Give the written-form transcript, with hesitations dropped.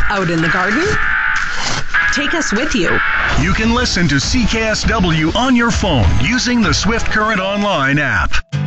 Out in the garden? Take us with you. You can listen to CKSW on your phone using the Swift Current Online app.